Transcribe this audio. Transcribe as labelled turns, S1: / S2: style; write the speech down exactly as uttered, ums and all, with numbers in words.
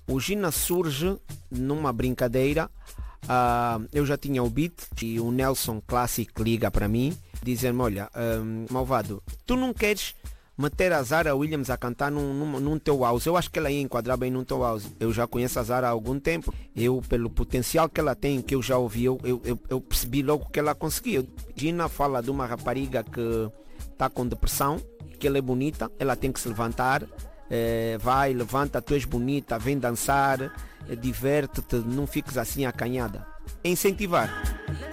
S1: O Gina surge numa brincadeira. Uh, eu já tinha o beat e o Nelson Classic liga para mim, dizendo-me, olha, um, malvado, tu não queres meter a Zara Williams a cantar num, num, num teu house? Eu acho que ela ia enquadrar bem num teu house. Eu já conheço a Zara há algum tempo. Eu, pelo potencial que ela tem, que eu já ouvi, eu, eu, eu percebi logo que ela conseguiu. Gina fala de uma rapariga que está com depressão, que ela é bonita, ela tem que se levantar. É, vai, levanta, tu és bonita, vem dançar, é, diverte-te, não fiques assim acanhada. É incentivar.